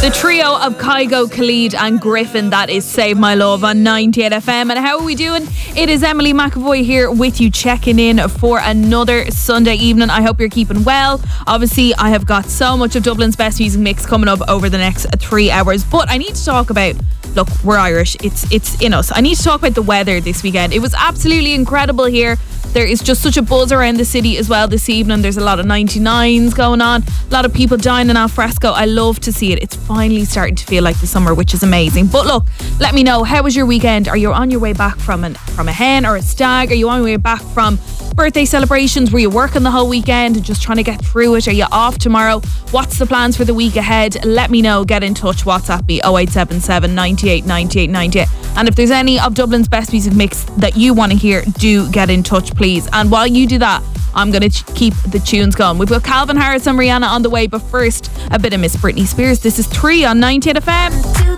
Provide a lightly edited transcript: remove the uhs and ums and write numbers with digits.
The trio of Kygo, Khalid and Griffin, that is Save My Love on 98 FM. And how are we doing? It is Emily McAvoy here with you, checking in for another Sunday evening. I hope you're keeping well. Obviously, I have got so much of Dublin's best music mix coming up over the next 3 hours. But I need to talk about, look, we're Irish. It's in us. I need to talk about the weather this weekend. It was absolutely incredible here. There is just such a buzz around the city as well this evening. There's a lot of 99s going on, a lot of people dining al fresco. I love to see it. It's finally starting to feel like the summer, which is amazing. But look, let me know, how was your weekend? Are you on your way back from a hen or a stag? Are you on your way back from birthday celebrations? Were you working the whole weekend and just trying to get through it? Are you off tomorrow? What's the plans for the week ahead? Let me know. Get in touch. WhatsApp me 0877 98 98 98. And if there's any of Dublin's best music mix that you want to hear, do get in touch, please. And while you do that, I'm going to keep the tunes going. We've got Calvin Harris and Rihanna on the way, but first, a bit of Miss Britney Spears. This is 3 on 98 FM.